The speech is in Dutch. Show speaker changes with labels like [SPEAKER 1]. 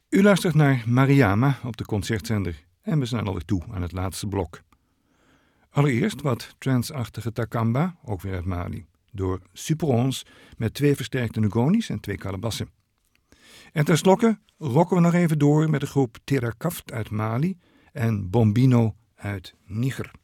[SPEAKER 1] U luistert naar Mariama op de Concertzender en we zijn alweer toe aan het laatste blok. Allereerst wat transachtige takamba, ook weer uit Mali, door Super 11 met 2 versterkte ngoni's en 2 kalebassen. En tenslotte rocken we nog even door met de groep Terakaft uit Mali en Bombino uit Niger.